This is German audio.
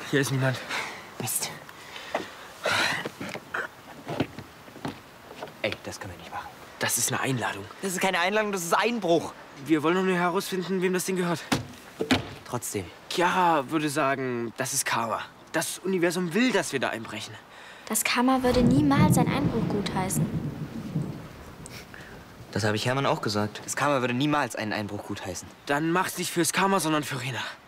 Hier ist niemand. Mist. Ey, das können wir nicht machen. Das ist eine Einladung. Das ist keine Einladung, das ist Einbruch. Wir wollen nur herausfinden, wem das Ding gehört. Trotzdem. Chiara würde sagen, das ist Karma. Das Universum will, dass wir da einbrechen. Das Karma würde niemals einen Einbruch gutheißen. Das habe ich Hermann auch gesagt. Das Karma würde niemals einen Einbruch gutheißen. Dann mach's nicht fürs Karma, sondern für Rena.